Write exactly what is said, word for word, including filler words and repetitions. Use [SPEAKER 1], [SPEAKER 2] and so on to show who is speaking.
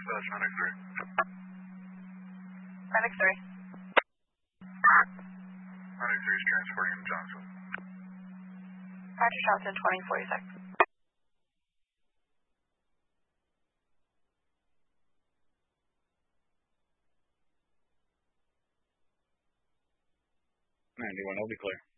[SPEAKER 1] dispatch, Medic three.
[SPEAKER 2] Medic three.
[SPEAKER 1] Medic three is transporting him to Johnson.
[SPEAKER 2] Roger, Johnson, twenty forty-six.
[SPEAKER 3] ninety-one, I'll be clear.